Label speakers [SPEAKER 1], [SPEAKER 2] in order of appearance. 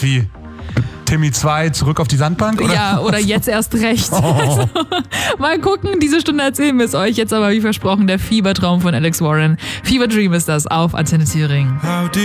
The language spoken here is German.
[SPEAKER 1] Wie? Timmy 2, zurück auf die Sandbank? Oder?
[SPEAKER 2] Ja, oder jetzt erst recht. Also, mal gucken, diese Stunde erzählen wir es euch. Jetzt aber, wie versprochen, der Fiebertraum von Alex Warren. Fever Dream ist das auf Antenne Thüringen.